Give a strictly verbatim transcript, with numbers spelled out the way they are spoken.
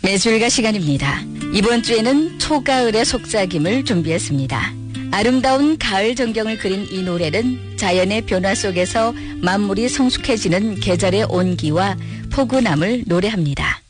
매주일가 시간입니다. 이번 주에는 초가을의 속삭임을 준비했습니다. 아름다운 가을 전경을 그린 이 노래는 자연의 변화 속에서 만물이 성숙해지는 계절의 온기와 포근함을 노래합니다.